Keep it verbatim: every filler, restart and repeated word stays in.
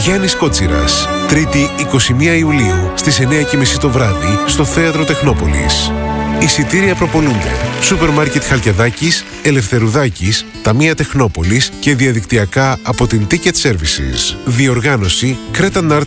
Γιάννης Κότσιρας. Τρίτη εικοστή πρώτη Ιουλίου στις εννιά και μισή το βράδυ στο Θέατρο Τεχνόπολης. Εισιτήρια προπολούνται. Σούπερ Μάρκετ Χαλκιαδάκης, Ελευθερουδάκης, Ταμεία Τεχνόπολης και διαδικτυακά από την Ticket Services. Διοργάνωση Cretan Arts